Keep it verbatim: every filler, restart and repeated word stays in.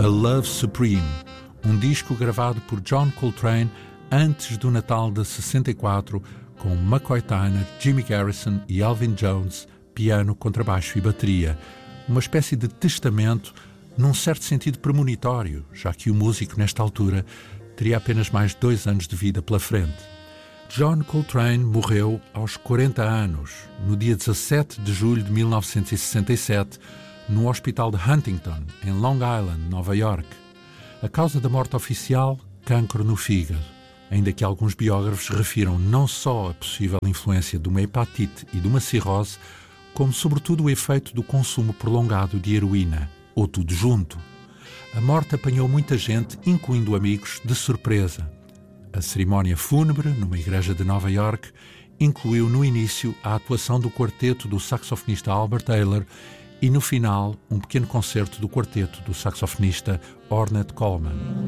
A Love Supreme, um disco gravado por John Coltrane antes do Natal de sessenta e quatro, com McCoy Tyner, Jimmy Garrison e Elvin Jones, piano, contrabaixo e bateria. Uma espécie de testamento, num certo sentido premonitório, já que o músico, nesta altura, teria apenas mais dois anos de vida pela frente. John Coltrane morreu aos quarenta anos, no dia dezassete de julho de mil novecentos e sessenta e sete, no Hospital de Huntington, em Long Island, Nova York. A causa da morte oficial, cancro no fígado, ainda que alguns biógrafos refiram não só a possível influência de uma hepatite e de uma cirrose, como sobretudo o efeito do consumo prolongado de heroína, ou tudo junto. A morte apanhou muita gente, incluindo amigos, de surpresa. A cerimónia fúnebre, numa igreja de Nova York, incluiu no início a atuação do quarteto do saxofonista Albert Taylor e, no final, um pequeno concerto do quarteto do saxofonista Ornette Coleman.